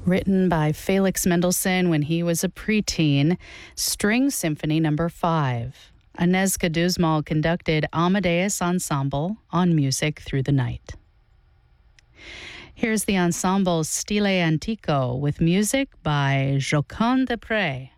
Written by Felix Mendelssohn when he was a preteen, String Symphony No. 5. Agnieszka Duzmal conducted Amadeus Ensemble on Music Through the Night. Here's the ensemble Stile Antico with music by Jocond Desprez.